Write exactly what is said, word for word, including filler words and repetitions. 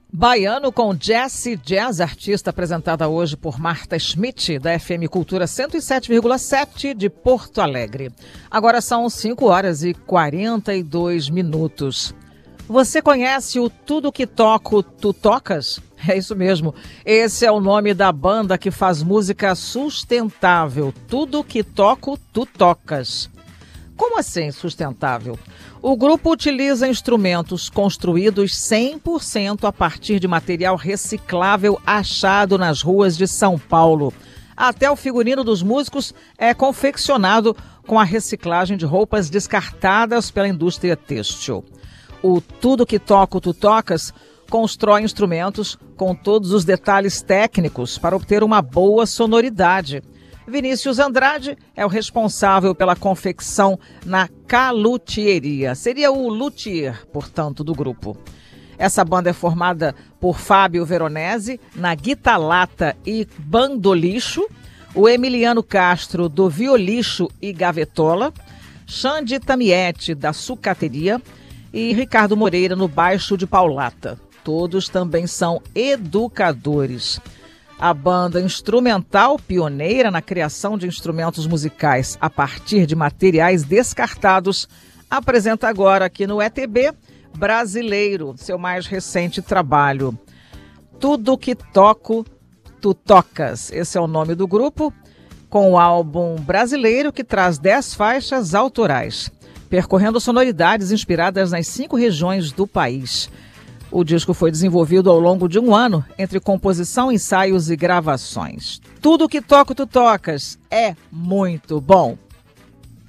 Baiano com Jazzy Jazz, artista apresentada hoje por Marta Schmidt, da F M Cultura cento e sete vírgula sete de Porto Alegre. Agora são cinco horas e quarenta e dois minutos. Você conhece o Tudo Que Toco, Tu Tocas? É isso mesmo. Esse é o nome da banda que faz música sustentável. Tudo Que Toco, Tu Tocas. Como assim sustentável? O grupo utiliza instrumentos construídos cem por cento a partir de material reciclável achado nas ruas de São Paulo. Até o figurino dos músicos é confeccionado com a reciclagem de roupas descartadas pela indústria têxtil. O Tudo Que Toco, Tu Tocas constrói instrumentos com todos os detalhes técnicos para obter uma boa sonoridade. Vinícius Andrade é o responsável pela confecção na caluthieria. Seria o luthier, portanto, do grupo. Essa banda é formada por Fábio Veronese na guitarlata e bandolixo, o Emiliano Castro do violixo e gavetola, Xande Tamiete da sucateria e Ricardo Moreira no baixo de paulata. Todos também são educadores. A banda instrumental, pioneira na criação de instrumentos musicais a partir de materiais descartados, apresenta agora aqui no E T B Brasileiro, seu mais recente trabalho. Tudo Que Toco, Tu Tocas. Esse é o nome do grupo, com o álbum brasileiro que traz dez faixas autorais, percorrendo sonoridades inspiradas nas cinco regiões do país. O disco foi desenvolvido ao longo de um ano, entre composição, ensaios e gravações. Tudo Que Toco, Tu Tocas é muito bom.